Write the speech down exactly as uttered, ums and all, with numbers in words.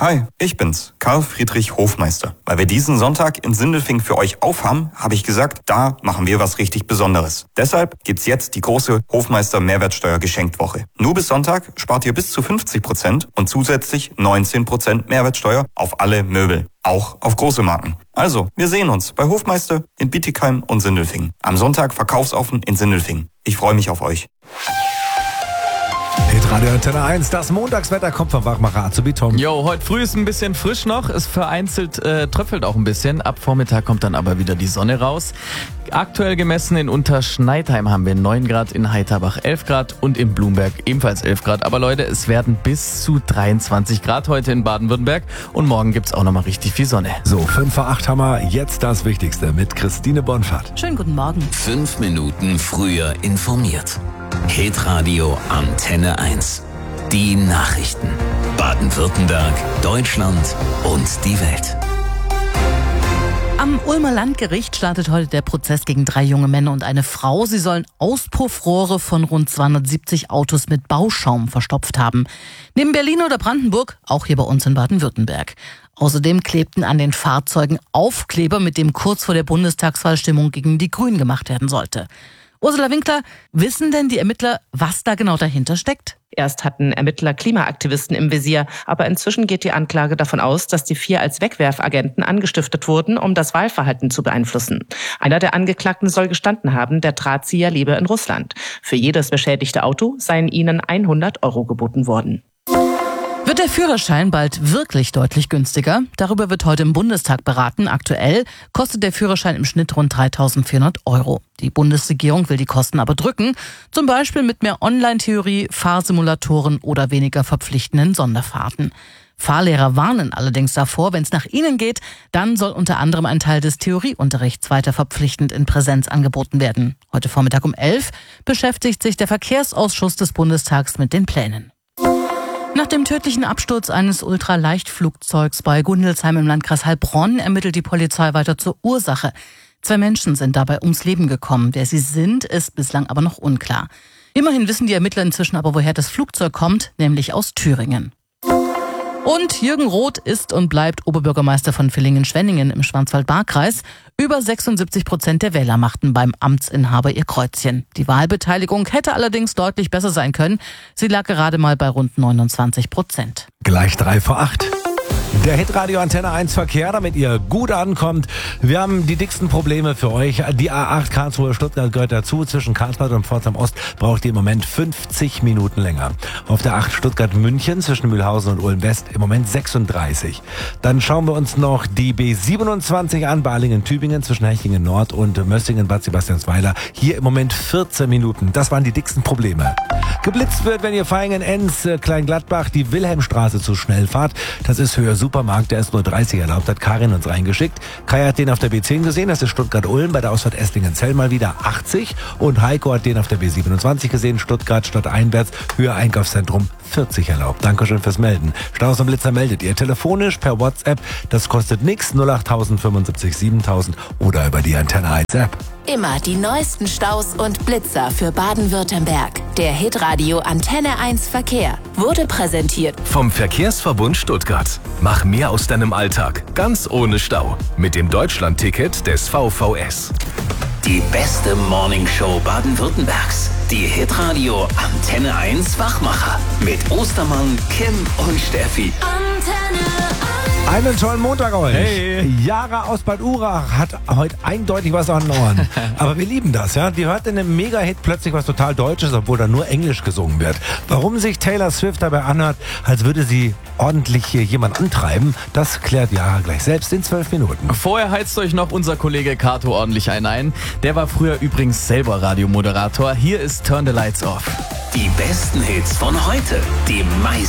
Hi, ich bin's, Karl Friedrich Hofmeister. Weil wir diesen Sonntag in Sindelfingen für euch aufhaben, habe ich gesagt, da machen wir was richtig Besonderes. Deshalb gibt's jetzt die große Hofmeister Mehrwertsteuer-Geschenktwoche. Nur bis Sonntag spart ihr bis zu fünfzig Prozent und zusätzlich neunzehn Prozent Mehrwertsteuer auf alle Möbel. Auch auf große Marken. Also, wir sehen uns bei Hofmeister in Bietigheim und Sindelfingen. Am Sonntag verkaufsoffen in Sindelfingen. Ich freue mich auf euch. Hitradio Antenne eins, das Montagswetter kommt vom Wachmacher Azubi-Tom. Jo, heute früh ist ein bisschen frisch noch, es vereinzelt äh, tröpfelt auch ein bisschen. Ab Vormittag kommt dann aber wieder die Sonne raus. Aktuell gemessen in Unterschneidheim haben wir neun Grad, in Heiterbach elf Grad und in Blumberg ebenfalls elf Grad. Aber Leute, es werden bis zu dreiundzwanzig Grad heute in Baden-Württemberg und morgen gibt's auch nochmal richtig viel Sonne. So, fünf vor acht haben wir jetzt das Wichtigste mit Christine Bonfart. Schönen guten Morgen. Fünf Minuten früher informiert. Hitradio Antenne eins. Die Nachrichten. Baden-Württemberg, Deutschland und die Welt. Am Ulmer Landgericht startet heute der Prozess gegen drei junge Männer und eine Frau. Sie sollen Auspuffrohre von rund zweihundertsiebzig Autos mit Bauschaum verstopft haben. Neben Berlin oder Brandenburg, auch hier bei uns in Baden-Württemberg. Außerdem klebten an den Fahrzeugen Aufkleber, mit dem kurz vor der Bundestagswahl Stimmung gegen die Grünen gemacht werden sollte. Ursula Winkler, wissen denn die Ermittler, was da genau dahinter steckt? Erst hatten Ermittler Klimaaktivisten im Visier, aber inzwischen geht die Anklage davon aus, dass die vier als Wegwerfagenten angestiftet wurden, um das Wahlverhalten zu beeinflussen. Einer der Angeklagten soll gestanden haben, der Drahtzieher lebe in Russland. Für jedes beschädigte Auto seien ihnen hundert Euro geboten worden. Wird der Führerschein bald wirklich deutlich günstiger? Darüber wird heute im Bundestag beraten. Aktuell kostet der Führerschein im Schnitt rund dreitausendvierhundert Euro. Die Bundesregierung will die Kosten aber drücken, zum Beispiel mit mehr Online-Theorie, Fahrsimulatoren oder weniger verpflichtenden Sonderfahrten. Fahrlehrer warnen allerdings davor, wenn es nach ihnen geht, dann soll unter anderem ein Teil des Theorieunterrichts weiter verpflichtend in Präsenz angeboten werden. Heute Vormittag um elf beschäftigt sich der Verkehrsausschuss des Bundestags mit den Plänen. Nach dem tödlichen Absturz eines Ultraleichtflugzeugs bei Gundelsheim im Landkreis Heilbronn ermittelt die Polizei weiter zur Ursache. Zwei Menschen sind dabei ums Leben gekommen. Wer sie sind, ist bislang aber noch unklar. Immerhin wissen die Ermittler inzwischen aber, woher das Flugzeug kommt, nämlich aus Thüringen. Und Jürgen Roth ist und bleibt Oberbürgermeister von Villingen-Schwenningen im Schwarzwald-Baar-Kreis. Über sechsundsiebzig Prozent der Wähler machten beim Amtsinhaber ihr Kreuzchen. Die Wahlbeteiligung hätte allerdings deutlich besser sein können. Sie lag gerade mal bei rund neunundzwanzig Prozent. Gleich drei vor acht. Der Hitradio Antenne eins Verkehr, damit ihr gut ankommt. Wir haben die dicksten Probleme für euch. Die A acht Karlsruhe-Stuttgart gehört dazu. Zwischen Karlsbad und Pforzheim Ost braucht ihr im Moment fünfzig Minuten länger. Auf der acht Stuttgart-München zwischen Mühlhausen und Ulm-West im Moment sechsunddreißig. Dann schauen wir uns noch die B siebenundzwanzig an, Balingen-Tübingen zwischen Hechingen Nord und Mössingen-Bad Sebastiansweiler. Hier im Moment vierzehn Minuten. Das waren die dicksten Probleme. Geblitzt wird, wenn ihr Vaihingen-Enz, Kleingladbach, die Wilhelmstraße zu schnell fahrt. Das ist Höhe Supermarkt, der ist nur dreißig erlaubt, hat Karin uns reingeschickt. Kai hat den auf der B zehn gesehen, das ist Stuttgart-Ulm, bei der Ausfahrt Esslingen-Zell mal wieder achtzig. Und Heiko hat den auf der B siebenundzwanzig gesehen, Stuttgart statt Einwärts, Höhe Einkaufszentrum vierzig erlaubt. Dankeschön fürs Melden. Staus und Blitzer meldet ihr telefonisch per WhatsApp, das kostet nichts, null acht fünfundsiebzig siebentausend oder über die Antenne eins App. Immer die neuesten Staus und Blitzer für Baden-Württemberg. Der Hitradio Antenne eins Verkehr wurde präsentiert vom Verkehrsverbund Stuttgart. Mach mehr aus deinem Alltag, ganz ohne Stau. Mit dem Deutschland-Ticket des V V S. Die beste Morningshow Baden-Württembergs. Die Hitradio Antenne eins Wachmacher. Mit Ostermann, Kim und Steffi. Antenne Einen tollen Montag euch. Hey. Jara aus Bad Urach hat heute eindeutig was an den Ohren. Aber wir lieben das, ja. Die hört in einem Mega-Hit plötzlich was total Deutsches, obwohl da nur Englisch gesungen wird. Warum sich Taylor Swift dabei anhört, als würde sie ordentlich hier jemand antreiben, das klärt Jara gleich selbst in zwölf Minuten. Vorher heizt euch noch unser Kollege Kato ordentlich einen ein. Der war früher übrigens selber Radiomoderator. Hier ist Turn the Lights Off. Die besten Hits von heute. Die meisten